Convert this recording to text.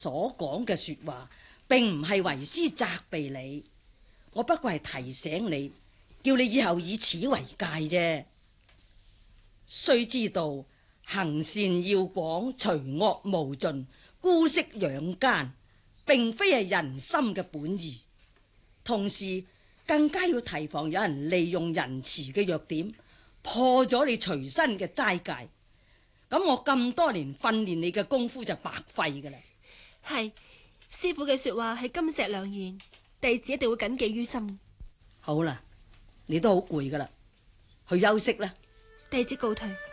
所講嘅說話，並唔係為師責備你，我不過係提醒你，叫你以後以此為戒啫。須知道行善要廣，除惡務盡，姑息養奸，並非係人心嘅本意。同時更加要提防有人利用仁慈嘅弱點，破咗你隨身嘅齋戒。咁我咁多年訓練你嘅功夫就白費噶啦。 係，師父嘅說話係金石良言，弟子一定會謹記於心。 好啦，你都好攰噶啦，去休息啦。 弟子告退。